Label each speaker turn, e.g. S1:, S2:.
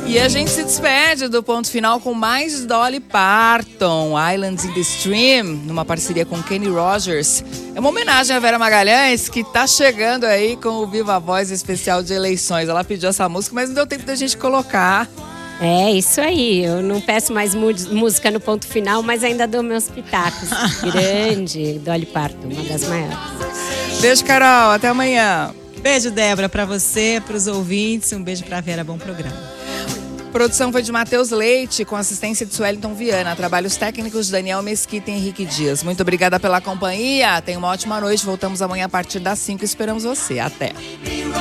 S1: E a gente se despede do Ponto Final com mais Dolly Parton, Islands in the Stream, numa parceria com Kenny Rogers. É uma homenagem à Vera Magalhães, que tá chegando aí com o Viva Voz especial de eleições. Ela pediu essa música, mas não deu tempo da gente colocar.
S2: É, isso aí. Eu não peço mais música no Ponto Final, mas ainda dou meus pitacos. Grande Dolly Parton, uma das maiores.
S1: Beijo, Carol. Até amanhã.
S3: Beijo, Débora, pra você, pros ouvintes. Um beijo pra Vera. Bom programa.
S1: Produção foi de Matheus Leite, com assistência de Sueliton Viana. Trabalhos técnicos de Daniel Mesquita e Henrique Dias. Muito obrigada pela companhia. Tenha uma ótima noite. Voltamos amanhã a partir das 5. Esperamos você. Até.